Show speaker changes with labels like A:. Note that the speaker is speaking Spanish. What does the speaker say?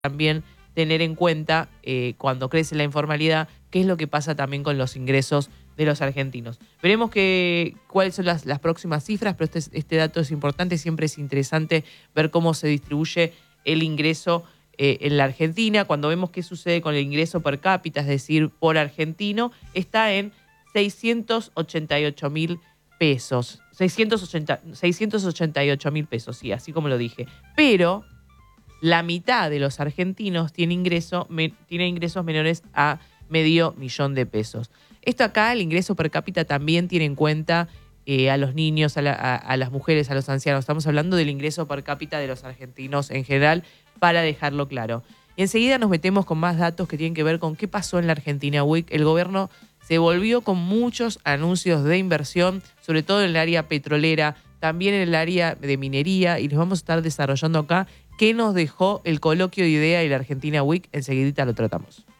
A: también tener en cuenta cuando crece la informalidad, qué es lo que pasa también con los ingresos de los argentinos. Veremos cuáles son las próximas cifras, pero este dato es importante, siempre es interesante ver cómo se distribuye el ingreso en la Argentina. Cuando vemos qué sucede con el ingreso per cápita, es decir, por argentino, está en 688.000 pesos. 688.000 pesos, sí, así como lo dije. Pero la mitad de los argentinos tiene ingresos menores a $500.000 de pesos. Esto acá, el ingreso per cápita también tiene en cuenta a los niños, a las mujeres, a los ancianos. Estamos hablando del ingreso per cápita de los argentinos en general, para dejarlo claro. Y enseguida nos metemos con más datos que tienen que ver con qué pasó en la Argentina Week. El gobierno se volvió con muchos anuncios de inversión, sobre todo en el área petrolera, también en el área de minería, y les vamos a estar desarrollando acá qué nos dejó el coloquio de idea y la Argentina Week. Enseguidita lo tratamos.